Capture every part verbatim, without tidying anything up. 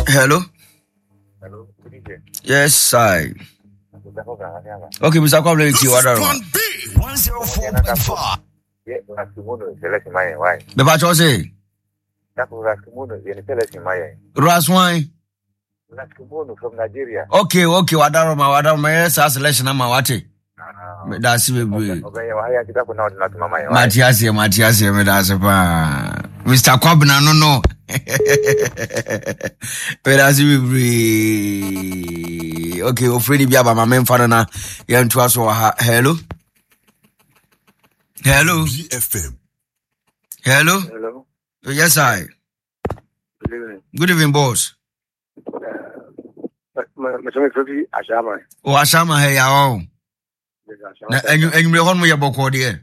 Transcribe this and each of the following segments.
Hello. Hello. Yes, I. Okay, Mister Kwabla, it's you. one oh four point five. Yeah, Rasimono is selecting my wine. The patron say. That's Rasimono is selecting my wine. Raswine. Rasimono from Nigeria. Okay, okay, Wadaro, my Wadaro, my selection, I'm Mawati. That's it. Matias, Matias, Medasa. Mister Kwabna, no, no. That's it. Okay, Ofredi Biaba, my main father, now. Yan to us. Hello. Hello. B F M. Hello. Hello. Yes, I. Good evening. Good evening, boss. Ashama. Oh, Ashama, hey, how? And you, and you, home with your book, dear.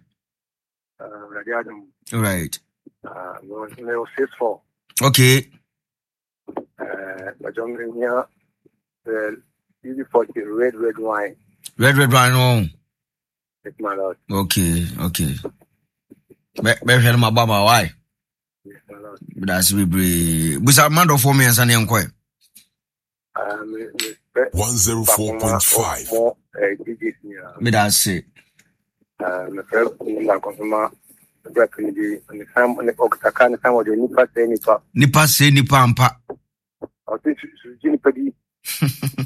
Right. Uh, no, six four. Okay. Uh, my John here, the easy forty red, red wine. Red, red wine, oh. It's my lord. Okay, okay. Better tell my baba why. Yes, my lord. That's we be. But I'm not for me and Sunny and Quay. Um, one oh four point five. Me that's it. Uh, my friend, my consumer, the breath in the on the time on the Okaka, the time of the Nipa say Nipa. Nipa say Nipa ampa. I think Jimmy Pedi.